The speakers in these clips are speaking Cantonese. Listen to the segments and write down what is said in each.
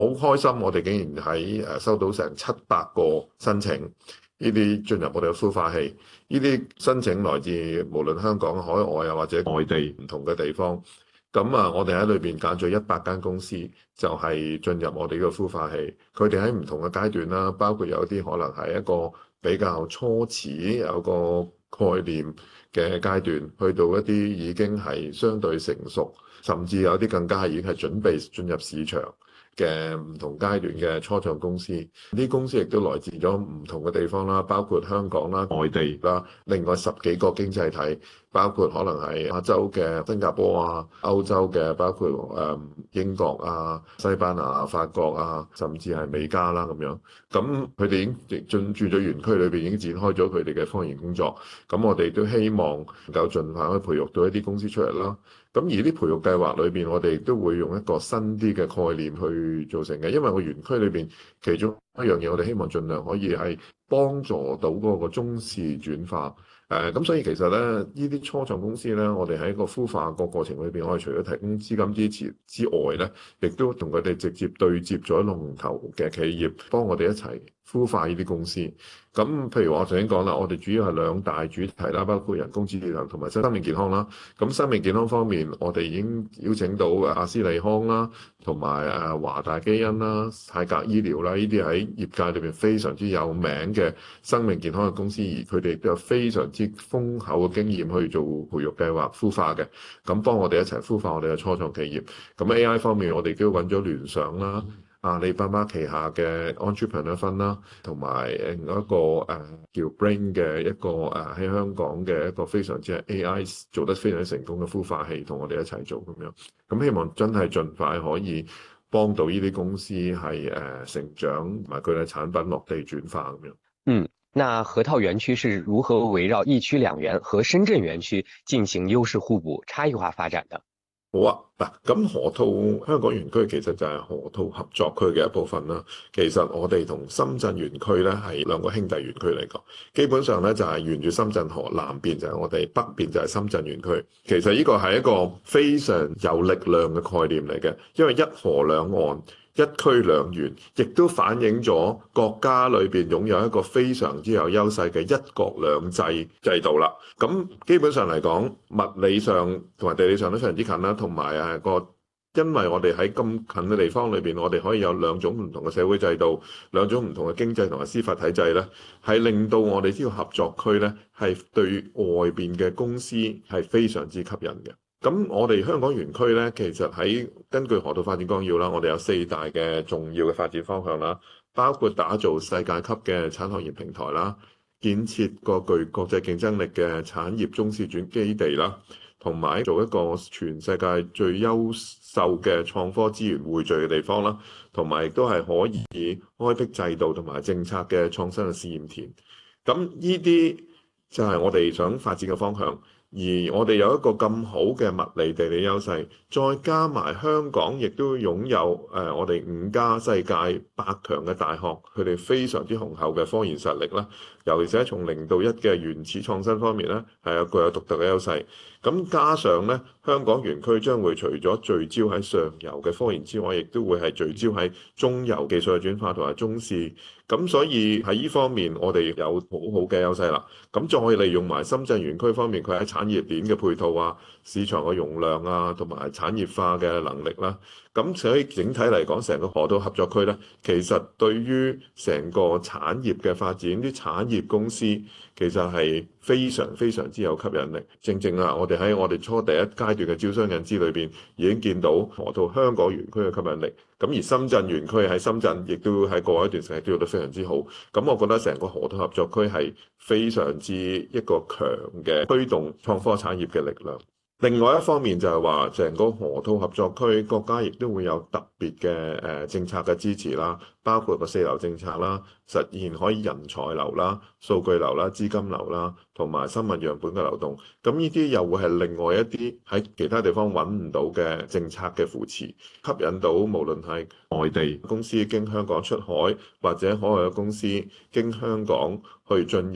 好開心，我哋竟然喺收到成700個申請，呢啲進入我哋嘅孵化器。呢啲申請來自無論香港、海外啊或者外地唔同嘅地方。咁啊，我哋喺裏邊揀咗100間公司，就係進入我哋嘅孵化器。佢哋喺唔同嘅階段啦，包括有啲可能係一個比較初始有個概念嘅階段，去到一啲已經係相對成熟，甚至有啲更加係已經係準備進入市場嘅唔同階段嘅初創公司。呢啲公司亦都來自咗唔同嘅地方啦，包括香港啦、外地啦，另外10幾個經濟體，包括可能係亞洲嘅新加坡啊、歐洲嘅包括英國啊、西班牙、法國啊，甚至係美加啦咁樣。咁佢哋已經進駐咗園區裏邊，已經展開咗佢哋嘅科研工作。咁我哋都希望能夠盡快可以培育到一啲公司出嚟啦。咁而啲培育計劃裏邊，我哋都會用一個新啲嘅概念去做成嘅，因為個園區裏邊其中一樣嘢，我哋希望盡量可以係幫助到嗰個中試轉化。咁所以其實咧，呢啲初創公司咧，我哋喺個孵化個過程裏邊，我哋除咗提供資金支持之外咧，亦都同佢哋直接對接咗龍頭嘅企業，幫我哋一齊孵化呢啲公司。咁譬如我頭先講啦，我哋主要係2大主題啦，包括人工智能同埋生命健康啦。咁生命健康方面，我哋已經邀請到阿斯利康啦，同埋華大基因啦、泰格醫療啦，呢啲喺業界裏邊非常之有名嘅生命健康嘅公司，而佢哋都有非常之豐厚嘅經驗去做培育計劃孵化嘅，咁幫我哋一齊孵化我哋嘅初創企業。咁 AI 方面，我哋都揾咗聯想啦、阿里巴巴旗下嘅 Entrepreneur Fund 啦，同埋另一個叫 Brain 嘅一個喺香港嘅一個非常之 AI 做得非常成功嘅孵化器，同我哋一齊做咁樣。咁希望真係盡快可以幫到呢啲公司係成長，同埋佢哋產品落地轉化咁樣。 那河套園區是如何圍繞1區2園和深圳園區進行優勢互補、差異化發展的？ 好啊，嗱，咁河套香港園區其實就係河套合作區嘅一部分啦。其實我哋同深圳園區咧係2個兄弟園區嚟講，基本上咧就係沿住深圳河，南邊就係我哋，北邊就係深圳園區。其實呢個係一個非常有力量嘅概念嚟嘅，因為1河2岸。1區2園，亦都反映咗國家裏邊擁有一個非常之有優勢嘅一國兩制制度啦。咁基本上嚟講，物理上同埋地理上都非常之近啦，同埋因為我哋喺咁近嘅地方裏邊，我哋可以有2種唔同嘅社會制度、2種唔同嘅經濟同埋司法體制咧，係令到我哋呢個合作區咧係對外邊嘅公司係非常之吸引嘅。咁我哋香港園區咧，其實喺根據河套發展綱要啦，我哋有4大嘅重要嘅發展方向啦，包括打造世界級嘅產學研平台啦，建設個具國際競爭力嘅產業中試轉基地啦，同埋做一個全世界最優秀嘅創科資源匯聚嘅地方啦，同埋亦都係可以開闢制度同埋政策嘅創新嘅試驗田。咁呢啲就係我哋想發展嘅方向。而我哋有一個咁好嘅物理地理優勢，再加埋香港亦都擁有我哋5家世界100強嘅大學，佢哋非常之雄厚嘅科研實力啦，尤其是從0到1嘅原始創新方面咧，係具有獨特嘅優勢。咁加上咧，香港園區將會除咗聚焦喺上游嘅科研之外，亦都會係聚焦喺中游技術嘅轉化同埋中試。咁所以喺呢方面，我哋有好好嘅優勢啦。咁再利用埋深圳園區方面，佢喺產業鏈嘅配套啊、市場嘅容量啊，同埋產業化嘅能力啦。咁所以整體嚟講，成個河套合作區咧，其實對於成個產業嘅發展，啲產業公司其實係非常非常之有吸引力。正正啊，我哋喺我哋初第一階段嘅招商引資裏邊已經見到河套香港園區嘅吸引力。咁而深圳園區喺深圳亦都喺過一段時間都做得非常之好。咁我覺得成個河套合作區係非常之一個強嘅推動創科產業嘅力量。另外一方面就係話，成個河套合作區國家亦都會有特別嘅政策嘅支持啦，包括個4流政策啦，實現可以人才流啦、數據流啦、資金流啦，同埋生物樣本嘅流動。咁呢啲又會係另外一啲喺其他地方揾唔到嘅政策嘅扶持，吸引到無論係外地公司經香港出海，或者海外嘅公司經香港去進入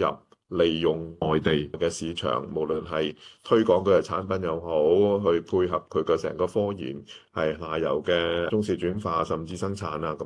利用外地嘅市場，無論係推廣佢嘅產品又好，去配合佢嘅成個科研係下游嘅中試轉化甚至生產啊咁。